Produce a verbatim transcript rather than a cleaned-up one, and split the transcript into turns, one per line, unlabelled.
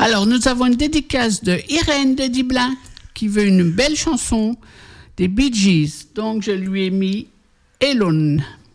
Alors, nous avons une dédicace de Irène de Diblin qui veut une belle chanson des Bee Gees. Donc, je lui ai mis Alone.